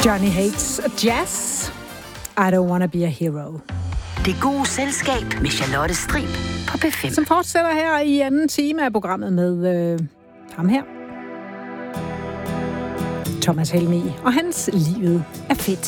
Johnny Hates Jazz. I don't wanna be a hero. Det gode selskab med Charlotte Strib på P5. Som fortsætter her i anden time af programmet med ham her. Thomas Helmig og hans Livet er fedt.